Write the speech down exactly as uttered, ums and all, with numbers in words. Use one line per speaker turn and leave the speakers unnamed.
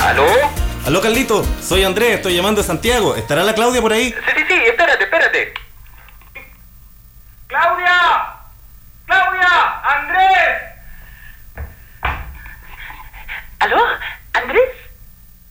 ¿Aló?
Aló, Carlito, soy Andrés, estoy llamando de Santiago. ¿Estará la Claudia por ahí?
Sí, sí, sí, espérate, espérate. ¡Claudia! ¡Claudia! ¡Andrés!
¿Aló?